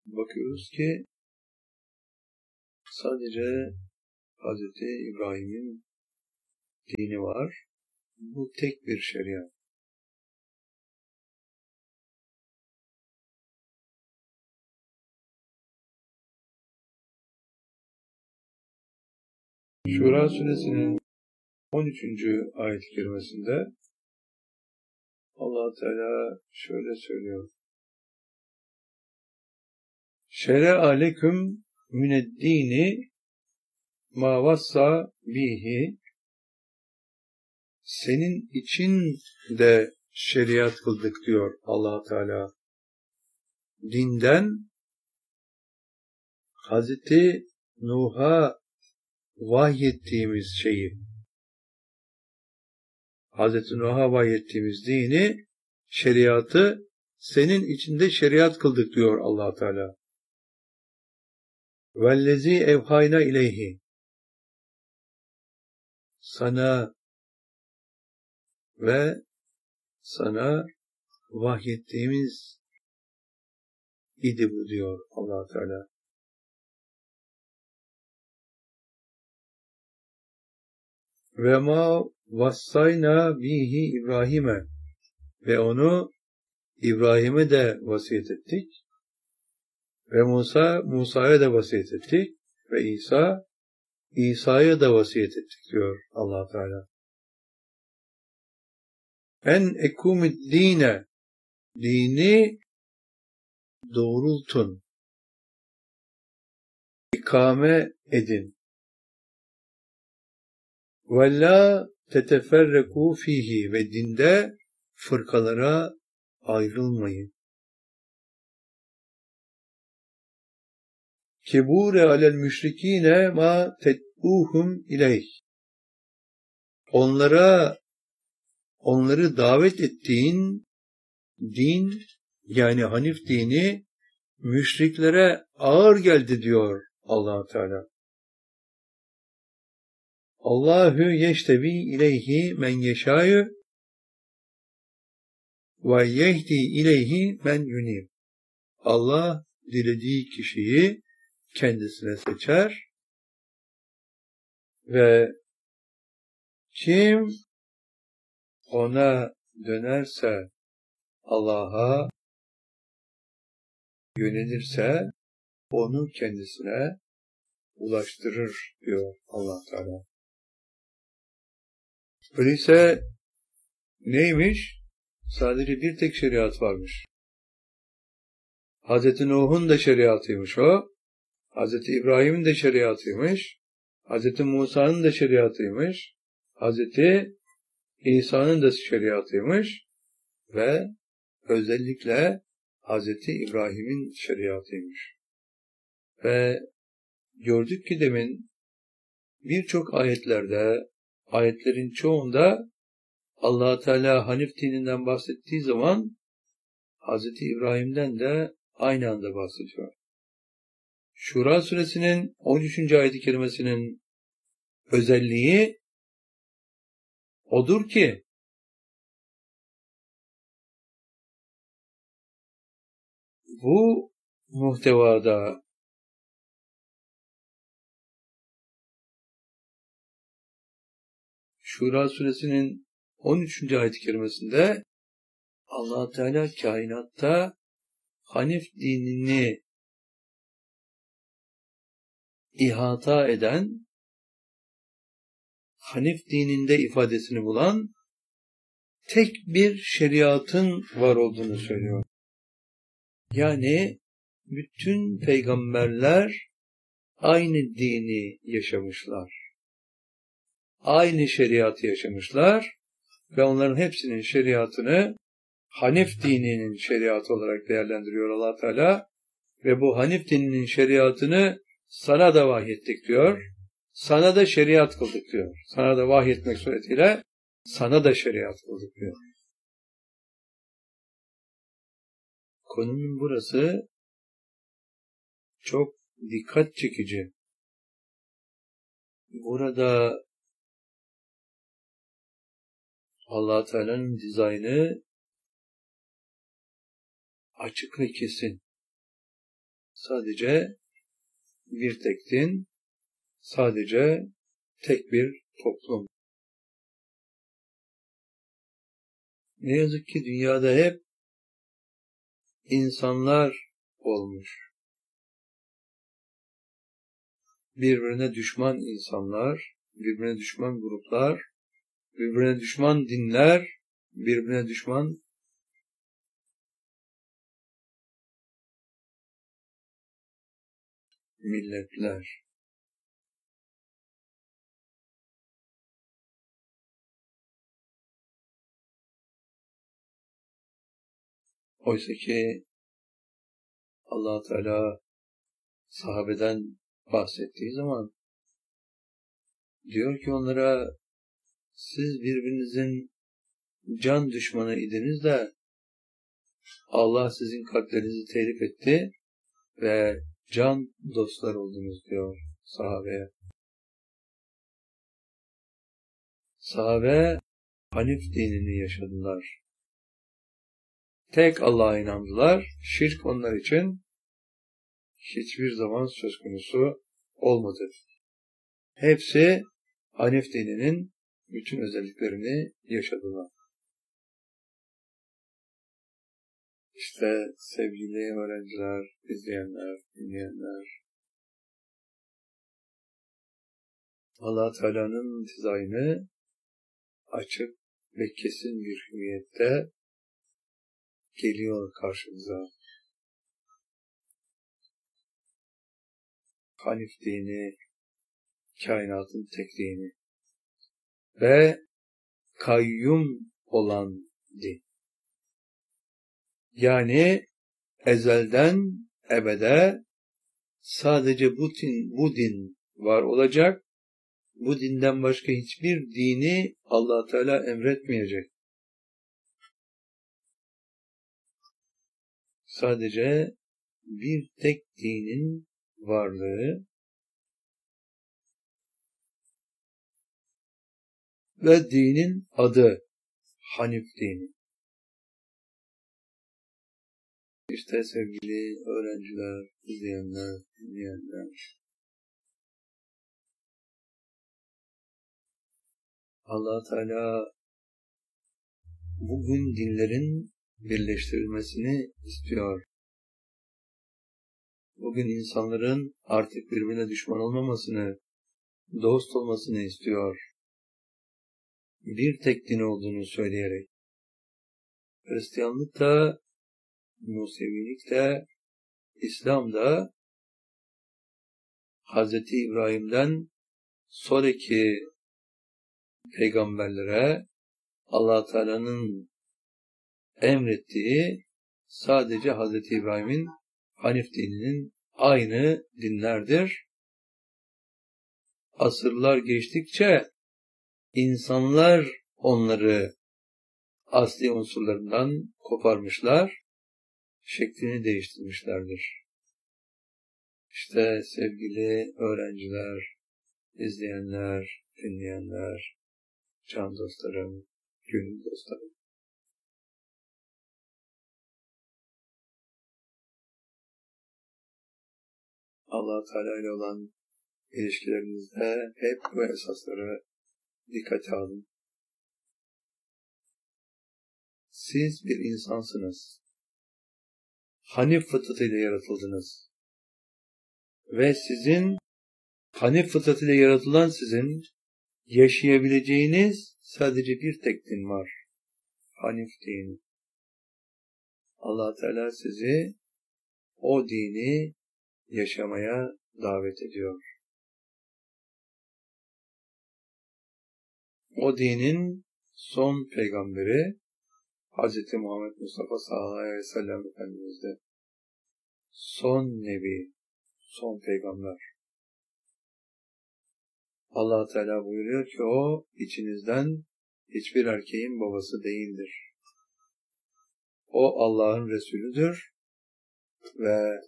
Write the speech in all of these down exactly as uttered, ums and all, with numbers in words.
bakıyoruz ki sadece Hazreti İbrahim'in dini var. Bu tek bir şeriat. Şura suresinin on üçüncü ayet-i kerimesinde Allah Teala şöyle söylüyor. Şer'a leküm mineddini ma vassa bihi, senin için de şeriat kıldık diyor Allah Teala. Dinden Hazreti Nuh'a vahyettiğimiz şeyi, Hazreti Nuh'a vahyettiğimiz dini, şeriatı senin içinde şeriat kıldık diyor Allah Teala. Vellezî evhayna ileyhi, sana ve sana vahyettiğimiz idi bu diyor Allah Teala. Ve ma vassayna bihi İbrahim'e, ve onu İbrahim'e de vasiyet ettik. Ve Musa, Musa'ya da vasiyet ettik. Ve İsa, İsa'ya da vasiyet ettik diyor Allah Teala. En ekumid dine, dini doğrultun, ikame edin. Ve la teteferreku fihi, ve dinde fırkalara ayrılmayın. Kebure alel müşrikine ma ted'uhum ileyh, onlara onları davet ettiğin din, yani Hanif dini, müşriklere ağır geldi diyor Allah Teala. Allahu yeştebi ileyhi men yeşâ'yu ve yehdi ileyhi men yunib. Allah dilediği kişiyi kendisine seçer ve kim ona dönerse, Allah'a yönelirse onu kendisine ulaştırır diyor Allah Teala. Öyleyse neymiş? Sadece bir tek şeriat varmış. Hazreti Nuh'un da şeriatıymış o. Hazreti İbrahim'in de şeriatıymış. Hazreti Musa'nın da şeriatıymış. Hazreti İsa'nın da şeriatıymış. Ve özellikle Hazreti İbrahim'in şeriatıymış. Ve gördük ki demin birçok ayetlerde, ayetlerin çoğunda Allah Teala Hanif dininden bahsettiği zaman Hazreti İbrahim'den de aynı anda bahsediyor. Şura suresinin on üçüncü ayet-i kerimesinin özelliği odur ki bu muhtevada Şura suresinin on üçüncü ayet-i kerimesinde Allah Teala kainatta Hanif dinini ihata eden, Hanif dininde ifadesini bulan tek bir şeriatın var olduğunu söylüyor. Yani bütün peygamberler aynı dini yaşamışlar. Aynı şeriatı yaşamışlar ve onların hepsinin şeriatını Hanif dininin şeriatı olarak değerlendiriyor Allah Teala ve bu Hanif dininin şeriatını sana da vahyettik diyor. Sana da şeriat kıldık diyor. Sana da vahyetmek suretiyle sana da şeriat kıldık diyor. Konunun burası çok dikkat çekici. Burada Allah Teala'nın dizaynı açık ve kesin. sadece bir tek din, sadece tek bir toplum. Ne yazık ki dünyada hep insanlar olmuş. Birbirine düşman insanlar, birbirine düşman gruplar, birbirine düşman dinler, birbirine düşman milletler. Oysa ki Allah Teala sahabeden bahsettiği zaman diyor ki onlara, siz birbirinizin can düşmanı idiniz de Allah sizin kalplerinizi telif etti ve can dostlar oldunuz diyor sahabeye. Sahabe Hanif dinini yaşadılar. Tek Allah'a inandılar. Şirk onlar için hiçbir zaman söz konusu olmadı. Hepsi Hanif dininin bütün özelliklerini yaşadılar. İşte sevgili öğrenciler, izleyenler, dinleyenler, Allah Teala'nın dizaynı açık ve kesin bir hüviyette geliyor karşımıza. Hanif dini, kainatın tek dini ve kayyum olan din. Yani ezelden ebede sadece bu din, bu din var olacak. Bu dinden başka hiçbir dini Allah Teala emretmeyecek. Sadece bir tek dinin varlığı ve dinin adı Hanif dini. İşte sevgili öğrenciler, izleyenler, dinleyenler, Allah Teala bugün dinlerin birleştirilmesini istiyor. Bugün insanların artık birbirine düşman olmamasını, dost olmasını istiyor. Bir tek din olduğunu söyleyerek. Hristiyanlık da, Musevilik de, İslam da Hazreti İbrahim'den sonraki peygamberlere Allah Teala'nın emrettiği sadece Hazreti İbrahim'in Hanif dininin aynı dinlerdir. Asırlar geçtikçe insanlar onları asli unsurlarından koparmışlar, şeklini değiştirmişlerdir. İşte sevgili öğrenciler, izleyenler, dinleyenler, can dostlarım, gönül dostlarım. Allah Teala ile olan ilişkilerinizde hep bu esasları dikkate alın. Siz bir insansınız. Hanif fıtratıyla yaratıldınız. Ve sizin, Hanif fıtratıyla yaratılan sizin yaşayabileceğiniz sadece bir tek din var. Hanif dini. Allah Teala sizi o dini yaşamaya davet ediyor. O dinin son peygamberi Hazreti Muhammed Mustafa sallallahu aleyhi ve sellem Efendimiz de son nebi, son peygamber. Allah Teala buyuruyor ki o içinizden hiçbir erkeğin babası değildir. O Allah'ın Resulüdür ve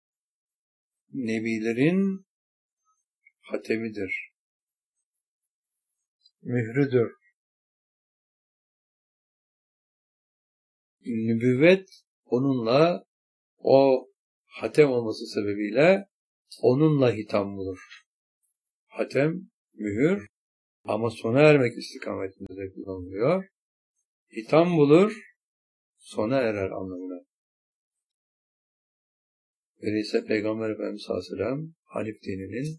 nebilerin hatemidir. Mührüdür. Nübüvvet onunla, o hatem olması sebebiyle onunla hitam bulur. Hatem, mühür ama sona ermek istikametinde kullanılıyor. Hitam bulur, sona erer anlamına. Öyleyse Peygamber Efendimiz sallallahu aleyhi ve sellem Hanif dininin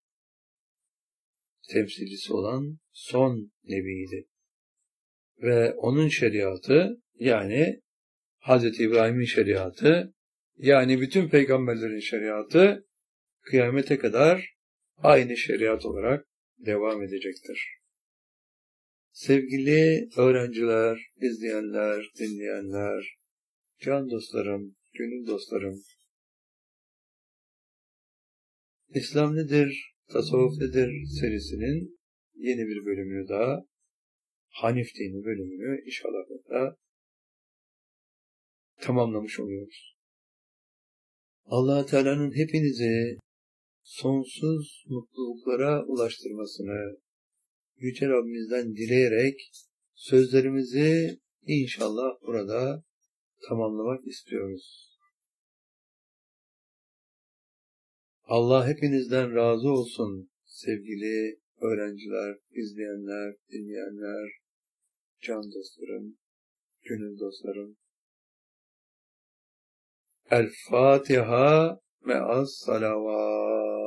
temsilcisi olan son nebiydi. Ve onun şeriatı, yani Hazreti İbrahim'in şeriatı, yani bütün peygamberlerin şeriatı kıyamete kadar aynı şeriat olarak devam edecektir. Sevgili öğrenciler, izleyenler, dinleyenler, can dostlarım, gönül dostlarım, İslam nedir, tasavvuf nedir serisinin yeni bir bölümünü daha, Hanif dini bölümünü inşallah da tamamlamış oluyoruz. Allah Teala'nın hepinizi sonsuz mutluluklara ulaştırmasını Yüce Rabbimizden dileyerek sözlerimizi inşallah burada tamamlamak istiyoruz. Allah hepinizden razı olsun sevgili öğrenciler, izleyenler, dinleyenler, can dostlarım, gönül dostlarım. El Fatiha me'as salavat.